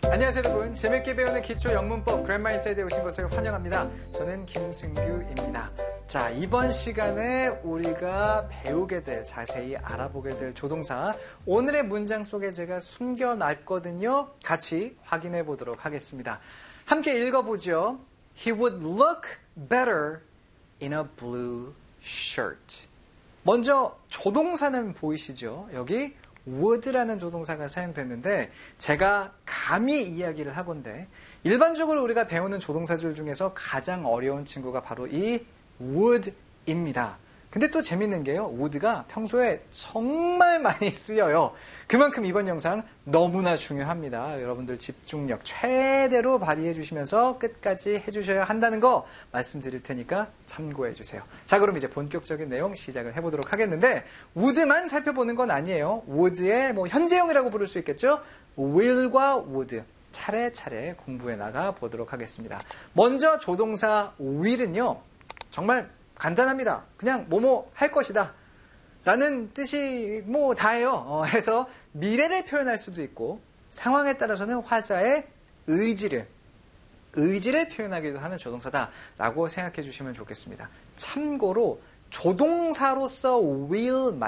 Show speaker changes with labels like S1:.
S1: 안녕하세요 여러분. 재밌게 배우는 기초 영문법 그래머 인사이드에 오신 것을 환영합니다. 저는 김승규입니다. 자, 이번 시간에 우리가 배우게 될, 자세히 알아보게 될 조동사, 오늘의 문장 속에 제가 숨겨놨거든요. 같이 확인해 보도록 하겠습니다. 함께 읽어보죠. He would look better in a blue shirt. 먼저 조동사는 보이시죠? 여기 would라는 조동사가 사용됐는데 제가 감히 이야기를 하건대 일반적으로 우리가 배우는 조동사들 중에서 가장 어려운 친구가 바로 이 would입니다. 근데 또 재밌는 게요. would가 평소에 정말 많이 쓰여요. 그만큼 이번 영상 너무나 중요합니다. 여러분들 집중력 최대로 발휘해 주시면서 끝까지 해주셔야 한다는 거 말씀드릴 테니까 참고해 주세요. 자, 그럼 이제 본격적인 내용 시작을 해보도록 하겠는데 would만 살펴보는 건 아니에요. would의 현재형이라고 부를 수 있겠죠. will과 would 차례차례 공부해 나가 보도록 하겠습니다. 먼저 조동사 will은요. 정말 간단합니다. 그냥 뭐뭐 할 것이다 라는 뜻이 다예요. 해서 미래를 표현할 수도 있고 상황에 따라서는 화자의 의지를 표현하기도 하는 조동사다 라고 생각해 주시면 좋겠습니다. 참고로 조동사로서 will